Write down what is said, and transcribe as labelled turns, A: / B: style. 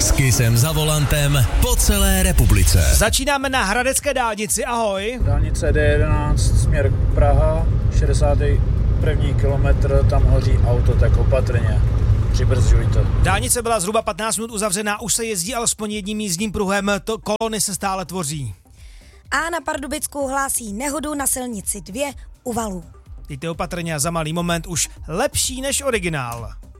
A: S Kissem za volantem po celé republice.
B: Začínáme na hradecké dálnici, ahoj.
C: Dálnice D11, směr Praha, 61. kilometr, tam hoří auto, tak opatrně. Přibrzďujte.
B: Dálnice byla zhruba 15 minut uzavřená, už se jezdí alespoň jedním jízdním pruhem, kolony se stále tvoří.
D: A na Pardubicku hlásí nehodu na silnici 2 u Valů.
B: Jděte opatrně a za malý moment už lepší než originál.